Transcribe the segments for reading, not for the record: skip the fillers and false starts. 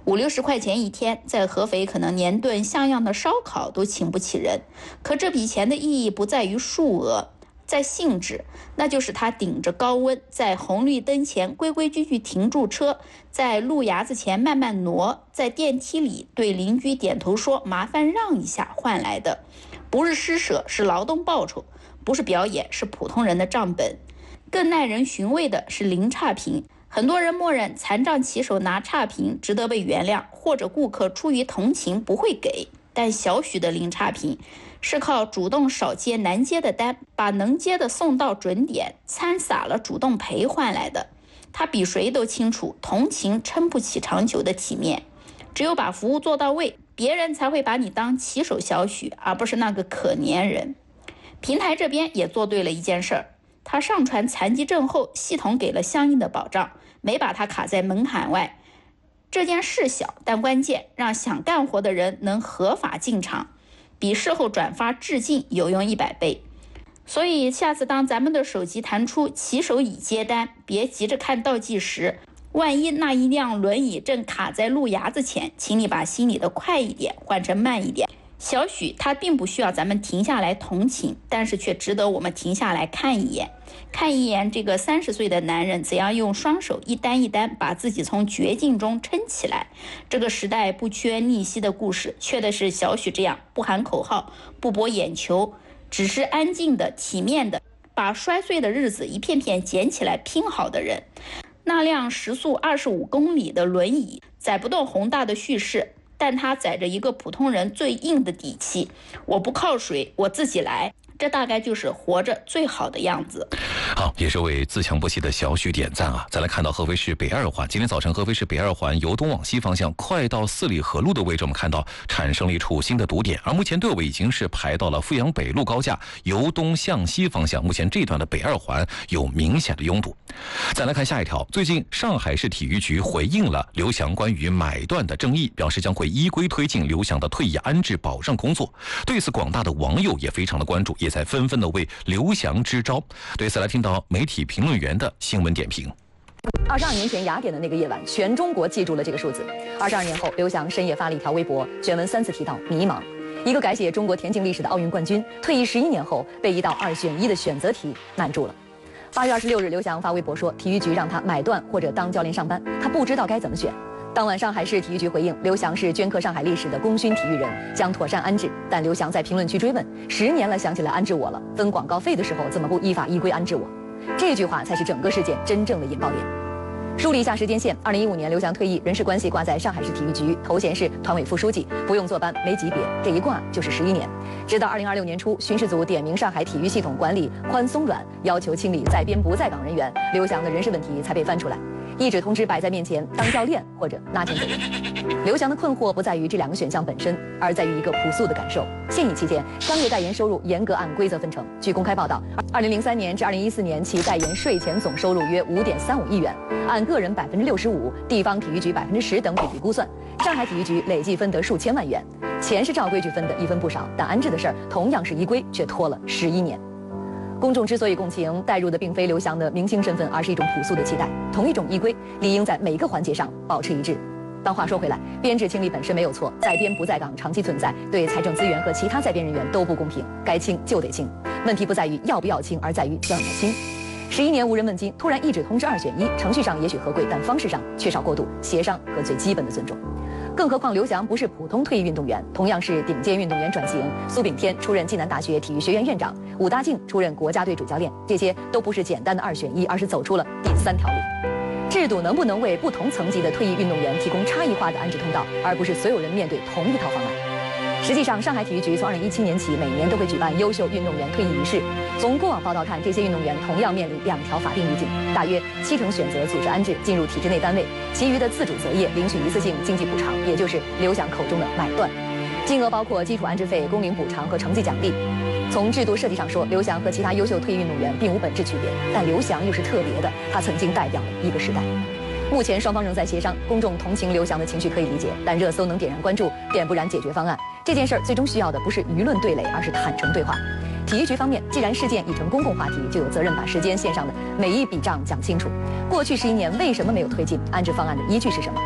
50-60块钱一天，在合肥可能连顿像样的烧烤都请不起人。可这笔钱的意义不在于数额，在性质，那就是他顶着高温，在红绿灯前规规矩矩停住车，在路牙子前慢慢挪，在电梯里对邻居点头说麻烦让一下换来的。不是施舍，是劳动报酬；不是表演，是普通人的账本。更耐人寻味的是零差评。很多人默认残障骑手拿差评值得被原谅，或者顾客出于同情不会给。但小许的零差评是靠主动少接难接的单，把能接的送到准点，掺洒了主动赔换来的。他比谁都清楚，同情撑不起长久的体面，只有把服务做到位，别人才会把你当骑手小许，而不是那个可怜人。平台这边也做对了一件事儿，他上传残疾证后，系统给了相应的保障，没把他卡在门槛外。这件事小，但关键，让想干活的人能合法进场，比事后转发致敬有用100倍。所以下次当咱们的手机弹出骑手已接单，别急着看倒计时，万一那一辆轮椅正卡在路牙子前，请你把心里的快一点换成慢一点。小许他并不需要咱们停下来同情，但是却值得我们停下来看一眼，看一眼这个30岁的男人怎样用双手一单一单把自己从绝境中撑起来。这个时代不缺逆袭的故事，缺的是小许这样不喊口号、不博眼球，只是安静的、体面的把摔碎的日子一片片捡起来拼好的人。那辆时速25公里的轮椅载不动宏大的叙事，但它载着一个普通人最硬的底气，我不靠谁，我自己来，这大概就是活着最好的样子。 好，也是为自强不息的小许点赞啊！再来看到合肥市北二环，今天早晨合肥市北二环由东往西方向快到四里河路的位置，我们看到产生了一处新的堵点，而目前队伍已经是排到了阜阳北路高架由东向西方向，目前这段的北二环有明显的拥堵。再来看下一条，最近上海市体育局回应了刘翔关于买断的争议，表示将会依规推进刘翔的退役安置保障工作。对此，广大的网友也非常的关注，也在纷纷的为刘翔支招。对此来听到媒体评论员的新闻点评。 22年前雅典的那个夜晚，全中国记住了这个数字。22年后，刘翔深夜发了一条微博，全文3次提到迷茫。一个改写中国田径历史的奥运冠军，退役11年后被一道2选1的选择题难住了。8月26日，刘翔发微博说，体育局让他买断或者当教练上班，他不知道该怎么选。当晚，上海市体育局回应，刘翔是镌刻上海历史的功勋体育人，将妥善安置。但刘翔在评论区追问：10年了，想起来安置我了，分广告费的时候怎么不依法依规安置我？这句话才是整个事件真正的引爆点。梳理一下时间线，2015年刘翔退役，人事关系挂在上海市体育局，头衔是团委副书记，不用坐班，没级别，这一挂就是11年。直到2026年初，巡视组点名上海体育系统管理宽松软，要求清理在编不在岗人员，刘翔的人事问题才被翻出来。一纸通知摆在面前，当教练或者拿钱走人。刘翔的困惑不在于这2个选项本身，而在于一个朴素的感受。现役期间，商业代言收入严格按规则分成。据公开报道，2003年至2014年，其代言税前总收入约5.35亿元，按个人65%、地方体育局10%等比例估算，上海体育局累计分得数千万元。钱是照规矩分的，一分不少，但安置的事儿同样是依规，却拖了11年。公众之所以共情，带入的并非刘翔的明星身份，而是一种朴素的期待。同一种依规，理应在每一个环节上保持一致。但话说回来，编制清理本身没有错，在编不在岗长期存在，对财政资源和其他在编人员都不公平，该清就得清。问题不在于要不要清，而在于怎么清。11年无人问津，突然一纸通知2选1，程序上也许合规，但方式上缺少过度协商和最基本的尊重。更何况刘翔不是普通退役运动员，同样是顶尖运动员转型。苏炳添出任暨南大学体育学院院长，武大靖出任国家队主教练，这些都不是简单的2选1，而是走出了第3条路。制度能不能为不同层级的退役运动员提供差异化的安置通道，而不是所有人面对同一套方案？实际上，上海体育局从2017年起，每年都会举办优秀运动员退役仪式。从过往报道看，这些运动员同样面临2条法定路径，大约70%选择组织安置，进入体制内单位，其余的自主择业，领取一次性经济补偿，也就是刘翔口中的买断。金额包括基础安置费、工龄补偿和成绩奖励。从制度设计上说，刘翔和其他优秀退役运动员并无本质区别，但刘翔又是特别的，他曾经代表了一个时代。目前双方仍在协商，公众同情刘翔的情绪可以理解，但热搜能点燃关注，点不燃解决方案。这件事儿最终需要的不是舆论对垒，而是坦诚对话。体育局方面，既然事件已成公共话题，就有责任把时间线上的每一笔账讲清楚。过去11年为什么没有推进安置方案的依据是什么？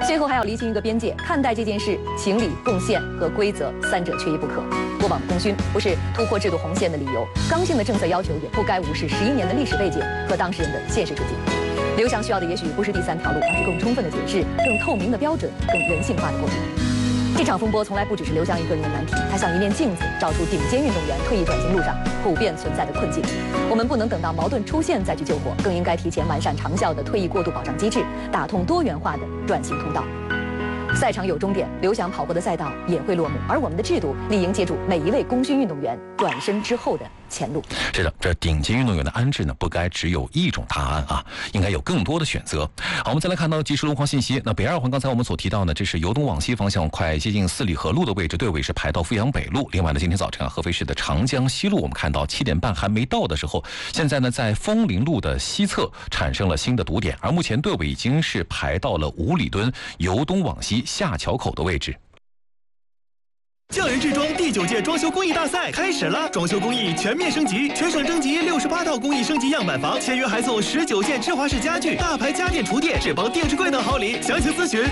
最后还要厘清一个边界，看待这件事，情理、贡献和规则三者缺一不可。过往功勋不是突破制度红线的理由，刚性的政策要求也不该无视11年的历史背景和当事人的现实处境。刘翔需要的也许不是第3条路，而是更充分的解释、更透明的标准、更人性化的过程。这场风波从来不只是刘翔一个人的难题，它像一面镜子，照出顶尖运动员退役转型路上普遍存在的困境。我们不能等到矛盾出现再去救火，更应该提前完善长效的退役过渡保障机制，打通多元化的转型通道。赛场有终点，刘翔跑过的赛道也会落幕，而我们的制度理应接住每一位功勋运动员转身之后的前路。 是的，这顶级运动员的安置呢，不该只有一种答案啊，应该有更多的选择。好，我们再来看到即时路况信息。那北2环刚才我们所提到呢，这是由东往西方向快接近四里河路的位置，队尾是排到阜阳北路。另外呢，今天早晨啊，合肥市的长江西路，我们看到7点半还没到的时候，现在呢在枫林路的西侧产生了新的堵点，而目前队尾已经是排到了5里墩由东往西下桥口的位置。 匠人制装第9届装修工艺大赛开始了，装修工艺全面升级，全省征集68套工艺升级样板房，签约还送19件芝华士家具、大牌家电厨电、智邦电视柜等好礼。详情咨询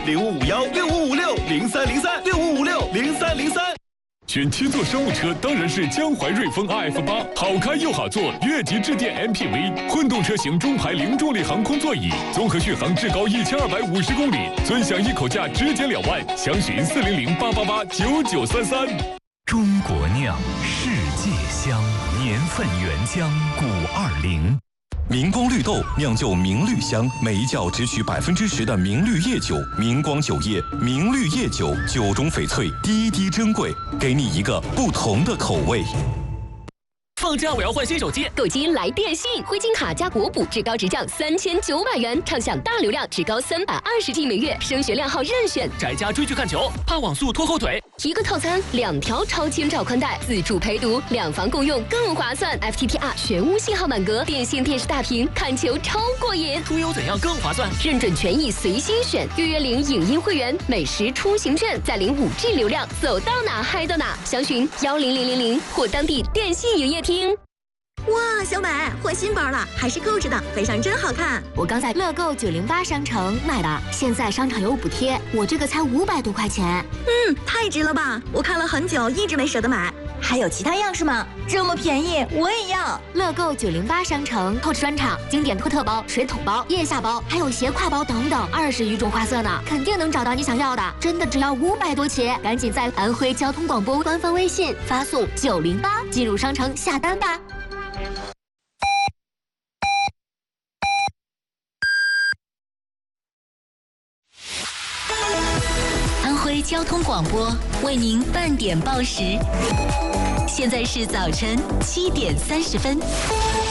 05516556030365560303。 选7座商务车当然是江淮瑞风 RF8， 好开又好坐，越级致电 MPV， 混动车型中排零重力航空座椅，综合续航至高1250公里，尊享一口价直减2万，详询40088889933。 中国酿，世界香，年份原浆520。 明光绿豆酿就明绿香，每一窖只取10%的明绿叶酒，明光酒业明绿叶酒，酒中翡翠，滴滴珍贵，给你一个不同的口味。 放假我要换新手机， 购机来电信，灰金卡加国补，至高直降3900元，畅享大流量，至高320G 每月，升学亮号任选。 宅家追剧看球，怕网速拖后腿。 一个套餐2条超千兆宽带，自助陪读，2房共用更划算。FTTR 全屋信号满格，电信电视大屏，看球超过瘾。 出游怎样更划算？ 认准权益随心选，预约领影音会员，美食出行券，再领5G 流量，走到哪嗨到哪。详询10000或当地电信营业厅。 哇，小美换新包了，还是购置的，背上真好看。 我刚在乐购908商城买的，现在商场有补贴，我这个才500多块钱。 太值了吧！我看了很久，一直没舍得买。 还有其他样式吗？这么便宜，我也要。乐购908商城购置专场，经典托特包、水桶包、腋下包，还有斜挎包等等，20余种花色呢，肯定能找到你想要的。真的只要500多起，赶紧在安徽交通广播官方微信发送908进入商城下单吧。 安徽交通广播为您半点报时，现在是早晨7点30分。